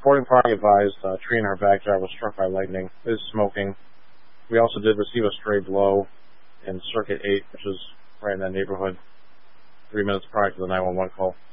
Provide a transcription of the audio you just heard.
Reporting party advised a tree in our backyard was struck by lightning. It is smoking. We also did receive a stray blow in Circuit 8, which is right in that neighborhood, 3 minutes prior to the 911 call.